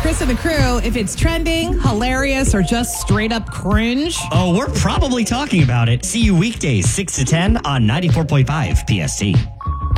Chris and the crew, if it's trending, hilarious, or just straight up cringe. Oh, we're probably talking about it. See you weekdays, 6 to 10 on 94.5 PST.